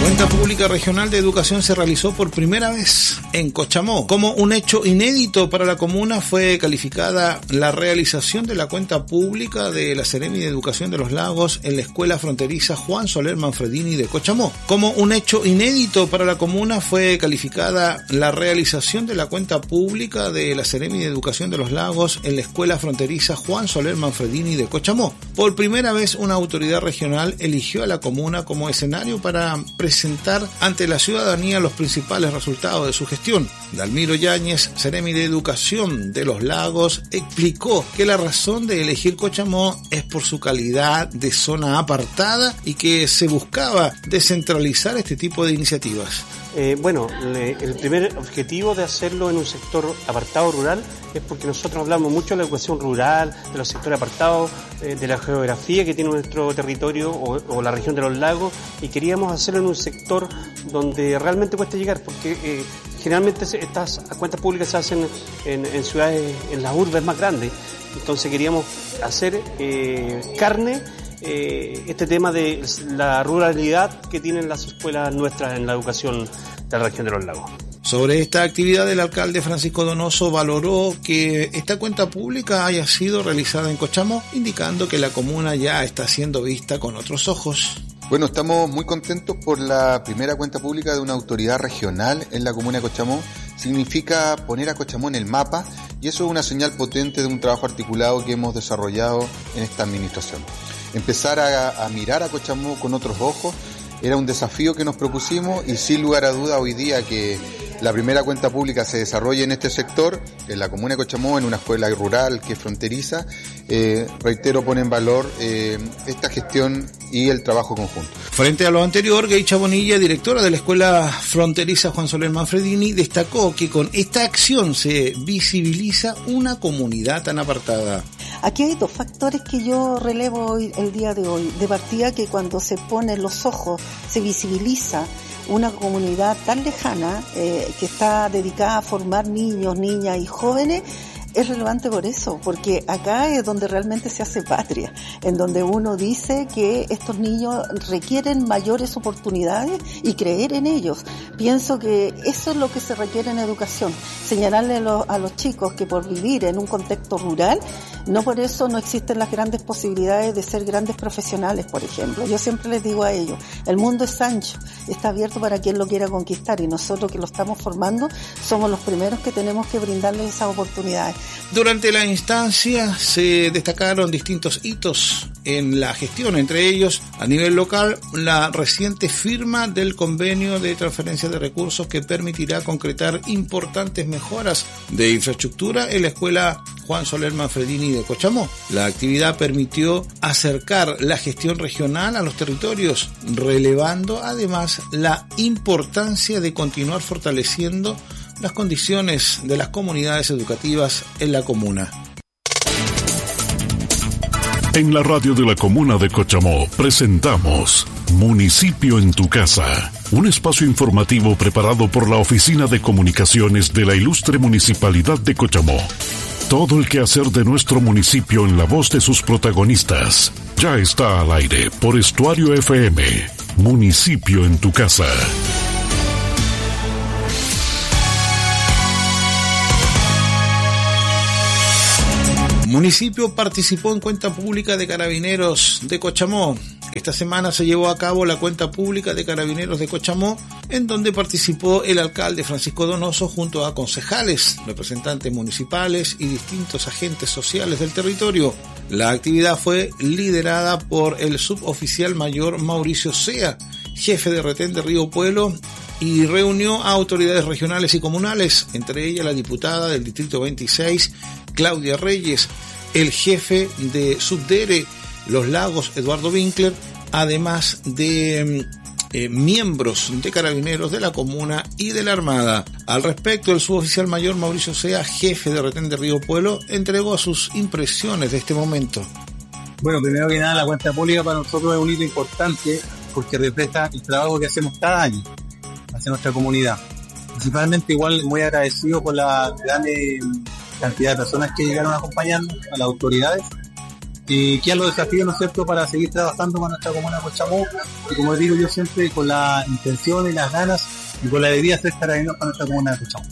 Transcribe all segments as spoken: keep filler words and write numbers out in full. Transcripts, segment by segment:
Cuenta Pública Regional de Educación se realizó por primera vez en Cochamó. Como un hecho inédito para la comuna fue calificada la realización de la cuenta pública de la Seremi de Educación de los Lagos en la Escuela Fronteriza Juan Soler Manfredini de Cochamó. Como un hecho inédito para la comuna fue calificada la realización de la cuenta pública de la Seremi de Educación de los Lagos en la Escuela Fronteriza Juan Soler Manfredini de Cochamó. Por primera vez una autoridad regional eligió a la comuna como escenario para presentar presentar ante la ciudadanía los principales resultados de su gestión. Dalmiro Yáñez, Seremi de Educación de los Lagos, explicó que la razón de elegir Cochamó es por su calidad de zona apartada y que se buscaba descentralizar este tipo de iniciativas. Eh, bueno, le, el primer objetivo de hacerlo en un sector apartado rural es porque nosotros hablamos mucho de la educación rural, de los sectores apartados, eh, de la geografía que tiene nuestro territorio o, o la región de los lagos, y queríamos hacerlo en un sector donde realmente cuesta llegar, porque eh, generalmente estas cuentas públicas se hacen en, en ciudades, en las urbes más grandes. Entonces queríamos hacer eh, carne Eh, este tema de la ruralidad que tienen las escuelas nuestras en la educación de la región de los lagos. Sobre esta actividad, el alcalde Francisco Donoso valoró que esta cuenta pública haya sido realizada en Cochamó, indicando que la comuna ya está siendo vista con otros ojos. Bueno, estamos muy contentos por la primera cuenta pública de una autoridad regional en la comuna de Cochamó. Significa poner a Cochamó en el mapa, y eso es una señal potente de un trabajo articulado que hemos desarrollado en esta administración. Empezar a, a mirar a Cochamó con otros ojos era un desafío que nos propusimos, y sin lugar a duda hoy día que la primera cuenta pública se desarrolle en este sector, en la comuna de Cochamó, en una escuela rural que es fronteriza, eh, reitero, pone en valor eh, esta gestión y el trabajo conjunto. Frente a lo anterior, Geisha Bonilla, directora de la Escuela Fronteriza Juan Soler Manfredini, destacó que con esta acción se visibiliza una comunidad tan apartada. Aquí hay dos factores que yo relevo hoy, el día de hoy. De partida, que cuando se ponen los ojos, se visibiliza una comunidad tan lejana eh, que está dedicada a formar niños, niñas y jóvenes. Es relevante por eso, porque acá es donde realmente se hace patria, en donde uno dice que estos niños requieren mayores oportunidades y creer en ellos. Pienso que eso es lo que se requiere en educación, señalarle a los, a los chicos que por vivir en un contexto rural, no por eso no existen las grandes posibilidades de ser grandes profesionales, por ejemplo. Yo siempre les digo a ellos, el mundo es ancho, está abierto para quien lo quiera conquistar, y nosotros que lo estamos formando somos los primeros que tenemos que brindarles esas oportunidades. Durante la instancia se destacaron distintos hitos en la gestión, entre ellos, a nivel local, la reciente firma del convenio de transferencia de recursos que permitirá concretar importantes mejoras de infraestructura en la Escuela Juan Soler Manfredini de Cochamó. La actividad permitió acercar la gestión regional a los territorios, relevando además la importancia de continuar fortaleciendo las condiciones de las comunidades educativas en la comuna. En la radio de la comuna de Cochamó presentamos Municipio en tu casa, un espacio informativo preparado por la Oficina de Comunicaciones de la Ilustre Municipalidad de Cochamó. Todo el quehacer de nuestro municipio en la voz de sus protagonistas ya está al aire por Estuario F M. Municipio en tu casa. Municipio participó en cuenta pública de Carabineros de Cochamó. Esta semana se llevó a cabo la cuenta pública de Carabineros de Cochamó, en donde participó el alcalde Francisco Donoso junto a concejales, representantes municipales y distintos agentes sociales del territorio. La actividad fue liderada por el suboficial mayor Mauricio Sea, jefe de retén de Río Pueblo, y reunió a autoridades regionales y comunales, entre ellas la diputada del Distrito veintiséis, Claudia Reyes, el jefe de Subdere Los Lagos, Eduardo Winkler, además de eh, miembros de Carabineros de la comuna y de la Armada. Al respecto, el suboficial mayor Mauricio Sea, jefe de retén de Río Pueblo, entregó sus impresiones de este momento. Bueno, primero que nada, la cuenta pública para nosotros es un hito importante porque refleja el trabajo que hacemos cada año hacia nuestra comunidad. Principalmente, igual, muy agradecido por la gran cantidad de personas que llegaron a acompañarnos, a las autoridades, Eh, quedan los desafíos, ¿no es cierto?, para seguir trabajando con nuestra comuna de Cochamó, y como digo yo siempre, con la intención y las ganas y con la alegría de ser carabineros para nuestra comuna de Cochamó.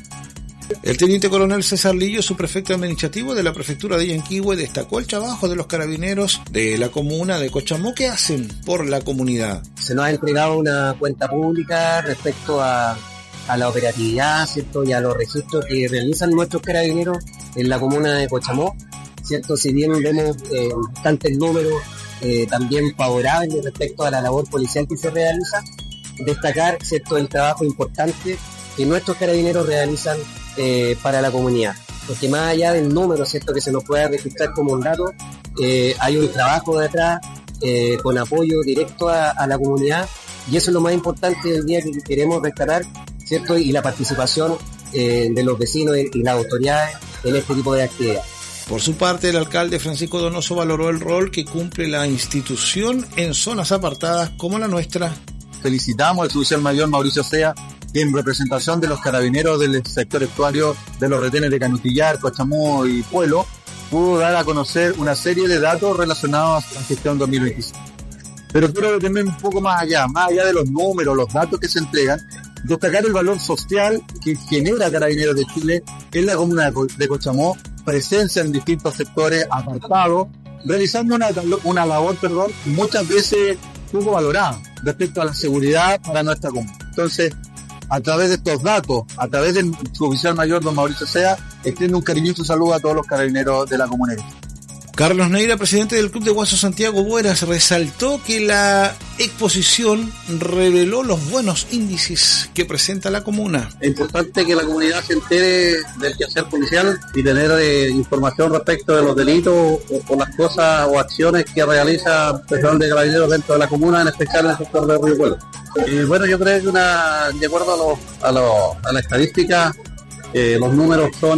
El teniente coronel César Lillo, subprefecto administrativo de la prefectura de Yanquihue, destacó el trabajo de los carabineros de la comuna de Cochamó que hacen por la comunidad. Se nos ha entregado una cuenta pública respecto a, a la operatividad, ¿cierto?, y a los registros que realizan nuestros carabineros en la comuna de Cochamó, ¿cierto? Si bien vemos eh, bastantes números eh, también favorables respecto a la labor policial que se realiza, destacar, ¿cierto?, el trabajo importante que nuestros carabineros realizan eh, para la comunidad, porque más allá del número, ¿cierto?, que se nos pueda registrar como un dato, eh, hay un trabajo detrás eh, con apoyo directo a, a la comunidad, y eso es lo más importante del día que queremos rescatar, ¿cierto?, y la participación eh, de los vecinos y, y las autoridades en este tipo de actividades. Por su parte, el alcalde Francisco Donoso valoró el rol que cumple la institución en zonas apartadas como la nuestra. Felicitamos al suboficial mayor Mauricio Sea, que en representación de los carabineros del sector estuario de los retenes de Canutillar, Cochamó y Pueblo, pudo dar a conocer una serie de datos relacionados a la gestión dos mil veinticinco. Pero quiero detenerme un poco más allá, más allá de los números, los datos que se entregan, destacar el valor social que genera Carabineros de Chile en la comuna de Cochamó, presencia en distintos sectores apartados, realizando una, una labor, perdón, muchas veces poco valorada respecto a la seguridad para nuestra comuna. Entonces, a través de estos datos, a través del suboficial mayor don Mauricio Sea, extiendo un cariñoso saludo a todos los carabineros de la comuna. Carlos Neira, presidente del Club de Guaso Santiago Bueras, resaltó que la exposición reveló los buenos índices que presenta la comuna. Es importante que la comunidad se entere del quehacer policial y tener eh, información respecto de los delitos o, o las cosas o acciones que realiza el personal de carabineros dentro de la comuna, en especial en el sector de Río Pueblo. Y bueno, yo creo que una, de acuerdo a, los, a, los, a la estadística, Eh, los números son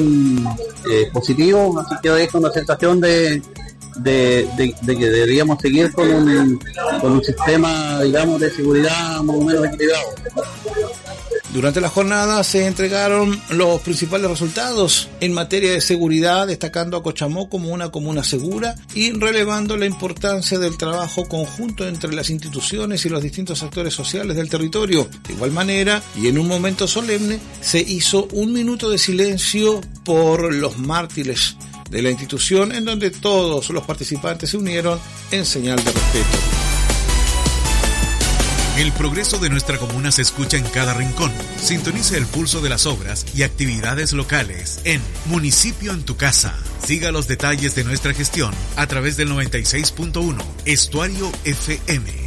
eh, positivos, así que dejo una sensación de, de, de, de que deberíamos seguir con un, con un sistema, digamos, de seguridad más o menos equilibrado. Durante la jornada se entregaron los principales resultados en materia de seguridad, destacando a Cochamó como una comuna segura y relevando la importancia del trabajo conjunto entre las instituciones y los distintos actores sociales del territorio. De igual manera, y en un momento solemne, se hizo un minuto de silencio por los mártires de la institución, en donde todos los participantes se unieron en señal de respeto. El progreso de nuestra comuna se escucha en cada rincón. Sintonice el pulso de las obras y actividades locales en Municipio en tu Casa. Siga los detalles de nuestra gestión a través del noventa y seis punto uno Estuario F M.